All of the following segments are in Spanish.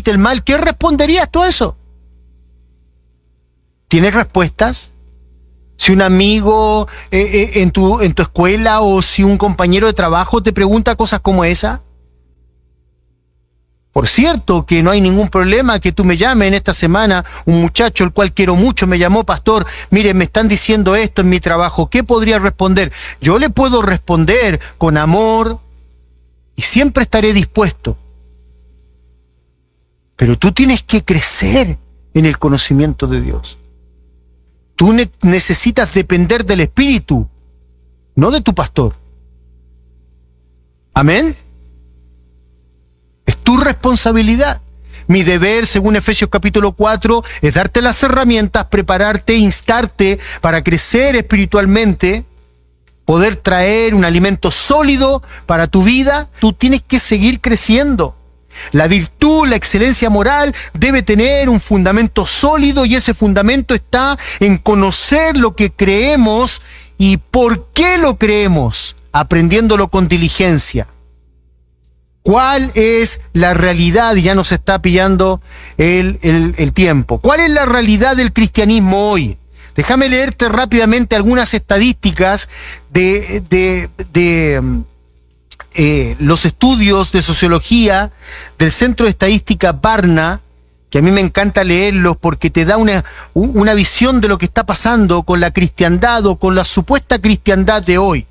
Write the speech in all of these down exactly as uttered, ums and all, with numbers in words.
evite el mal, ¿qué responderías tú a eso? ¿Tienes respuestas? Si un amigo eh, eh, en tu, en tu escuela o si un compañero de trabajo te pregunta cosas como esa. Por cierto, que no hay ningún problema que tú me llames en esta semana. Un muchacho, el cual quiero mucho, me llamó: pastor, mire, me están diciendo esto en mi trabajo. ¿Qué podría responder? Yo le puedo responder con amor y siempre estaré dispuesto. Pero tú tienes que crecer en el conocimiento de Dios. Tú ne- necesitas depender del Espíritu, no de tu pastor. ¿Amén? Es tu responsabilidad. Mi deber, según Efesios capítulo cuatro, es darte las herramientas, prepararte, instarte para crecer espiritualmente, poder traer un alimento sólido para tu vida. Tú tienes que seguir creciendo. La virtud, la excelencia moral debe tener un fundamento sólido, y ese fundamento está en conocer lo que creemos y por qué lo creemos, aprendiéndolo con diligencia. ¿Cuál es la realidad? Y ya nos está pillando el, el, el tiempo. ¿Cuál es la realidad del cristianismo hoy? Déjame leerte rápidamente algunas estadísticas de... de, de Eh, los estudios de sociología del Centro de Estadística Barna, que a mí me encanta leerlos porque te da una, una visión de lo que está pasando con la cristiandad o con la supuesta cristiandad de hoy.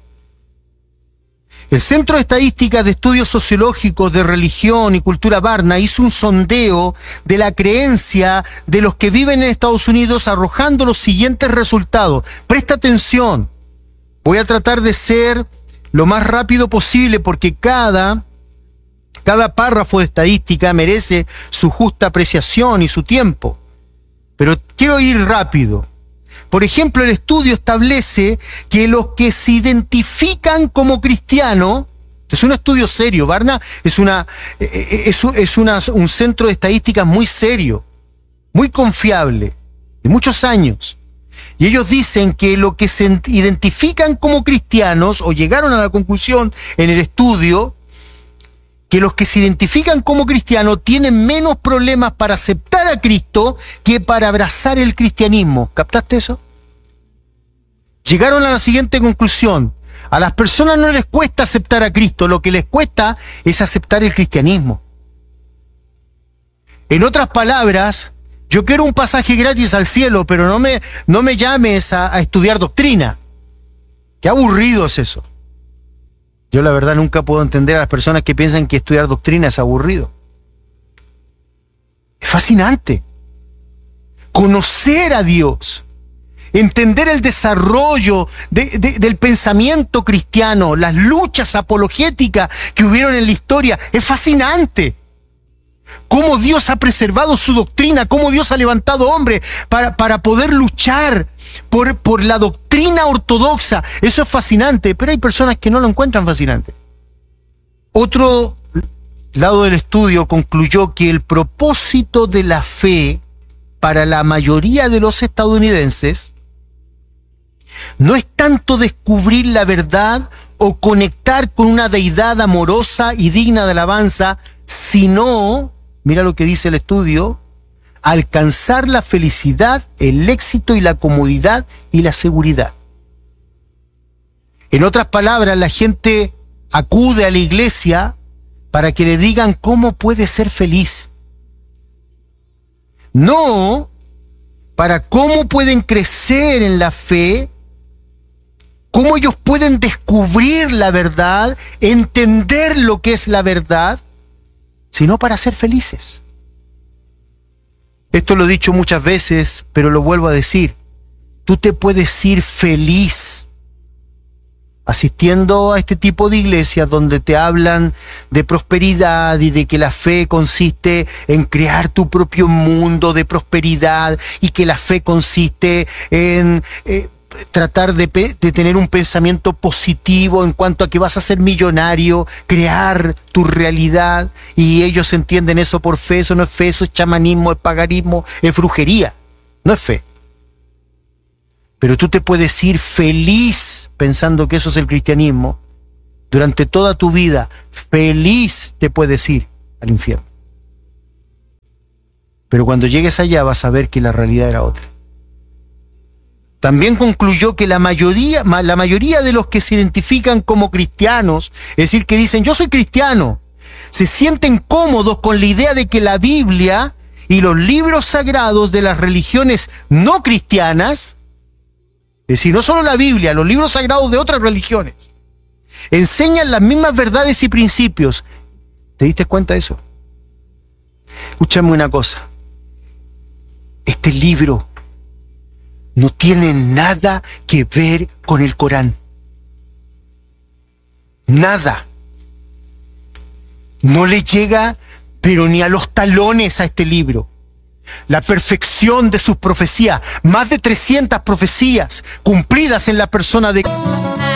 El Centro de Estadística de Estudios Sociológicos de Religión y Cultura Barna hizo un sondeo de la creencia de los que viven en Estados Unidos, arrojando los siguientes resultados. Presta atención, voy a tratar de ser lo más rápido posible porque cada, cada párrafo de estadística merece su justa apreciación y su tiempo. Pero quiero ir rápido. Por ejemplo, el estudio establece que los que se identifican como cristianos, es un estudio serio, Barna es, una, es, es una, un centro de estadísticas muy serio, muy confiable, de muchos años. Y ellos dicen que los que se identifican como cristianos, o llegaron a la conclusión en el estudio, que los que se identifican como cristianos tienen menos problemas para aceptar a Cristo que para abrazar el cristianismo. ¿Captaste eso? Llegaron a la siguiente conclusión: a las personas no les cuesta aceptar a Cristo, lo que les cuesta es aceptar el cristianismo. En otras palabras, yo quiero un pasaje gratis al cielo, pero no me, no me llames a, a estudiar doctrina. Qué aburrido es eso. Yo la verdad nunca puedo entender a las personas que piensan que estudiar doctrina es aburrido. Es fascinante. Conocer a Dios, entender el desarrollo de, de, del pensamiento cristiano, las luchas apologéticas que hubieron en la historia, es fascinante. Cómo Dios ha preservado su doctrina, cómo Dios ha levantado hombres para, para poder luchar por, por la doctrina ortodoxa. Eso es fascinante, pero hay personas que no lo encuentran fascinante. Otro lado del estudio concluyó que el propósito de la fe para la mayoría de los estadounidenses no es tanto descubrir la verdad o conectar con una deidad amorosa y digna de alabanza, sino, mira lo que dice el estudio, alcanzar la felicidad, el éxito y la comodidad y la seguridad. En otras palabras, la gente acude a la iglesia para que le digan cómo puede ser feliz. No para cómo pueden crecer en la fe, cómo ellos pueden descubrir la verdad, entender lo que es la verdad, sino para ser felices. Esto lo he dicho muchas veces, pero lo vuelvo a decir. Tú te puedes ir feliz asistiendo a este tipo de iglesias donde te hablan de prosperidad y de que la fe consiste en crear tu propio mundo de prosperidad y que la fe consiste en eh, tratar de, de tener un pensamiento positivo en cuanto a que vas a ser millonario, crear tu realidad, y ellos entienden eso por fe. Eso no es fe, eso es chamanismo, es paganismo, es brujería, no es fe. Pero tú te puedes ir feliz pensando que eso es el cristianismo. Durante toda tu vida, feliz te puedes ir al infierno. Pero cuando llegues allá vas a ver que la realidad era otra. También concluyó que la mayoría, la mayoría de los que se identifican como cristianos, es decir, que dicen yo soy cristiano, se sienten cómodos con la idea de que la Biblia y los libros sagrados de las religiones no cristianas, es decir, no solo la Biblia, los libros sagrados de otras religiones, enseñan las mismas verdades y principios. ¿Te diste cuenta de eso? Escúchame una cosa. Este libro no tiene nada que ver con el Corán. Nada. No le llega, pero ni a los talones a este libro. La perfección de sus profecías, más de trescientas profecías cumplidas en la persona de